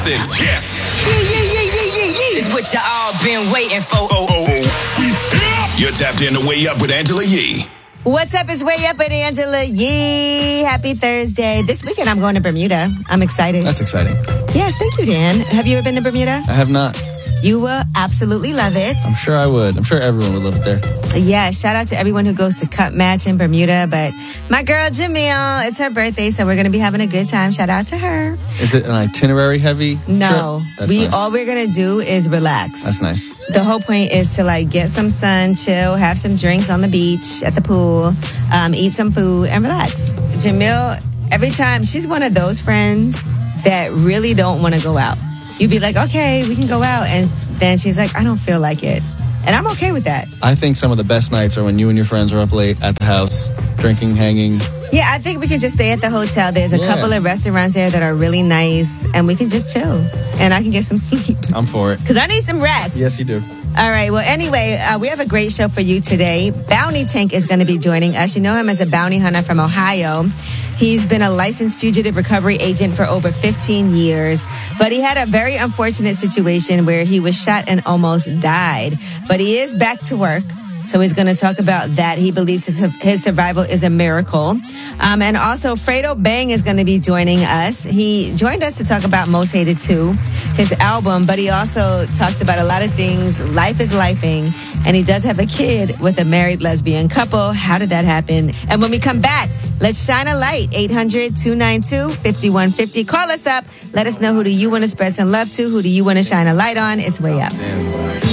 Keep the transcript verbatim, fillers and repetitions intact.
Yeah. Yeah, yeah, yeah, yeah, yeah, yeah. It's what y'all been waiting for. Oh, oh, oh. You're tapped in to Way Up with Angela Yee. What's up? It's Way Up with Angela Yee. Happy Thursday. This weekend I'm going to Bermuda. I'm excited. That's exciting. Yes, thank you, Dan. Have you ever been to Bermuda? I have not. You will absolutely love it. I'm sure I would. I'm sure everyone would love it there. Yeah, shout out to everyone who goes to Cup Match in Bermuda. But my girl Jamil, it's her birthday, so we're going to be having a good time. Shout out to her. Is it an itinerary heavy No. trip? That's we nice. all we're going to do is relax. That's nice. The whole point is to like get some sun, chill, have some drinks on the beach, at the pool, um, eat some food, and relax. Jamil, every time, she's one of those friends that really don't want to go out. You'd be like, okay, we can go out. And then she's like, I don't feel like it. And I'm okay with that. I think some of the best nights are when you and your friends are up late at the house, drinking, hanging. Yeah, I think we can just stay at the hotel. There's a Yeah. couple of restaurants there that are really nice, and we can just chill. And I can get some sleep. I'm for it. Because I need some rest. Yes, you do. All right. Well, anyway, uh, we have a great show for you today. Bounty Tank is going to be joining us. You know him as a bounty hunter from Ohio. He's been a licensed fugitive recovery agent for over fifteen years, but he had a very unfortunate situation where he was shot and almost died. But he is back to work. So he's going to talk about that. He believes his, his survival is a miracle. Um, and also, Fredo Bang is going to be joining us. He joined us to talk about Most Hated two, his album, but he also talked about a lot of things. Life is lifing. And he does have a kid with a married lesbian couple. How did that happen? And when we come back, let's shine a light. eight hundred, two nine two, five one five zero. Call us up. Let us know who do you want to spread some love to? Who do you want to shine a light on? It's Way Up.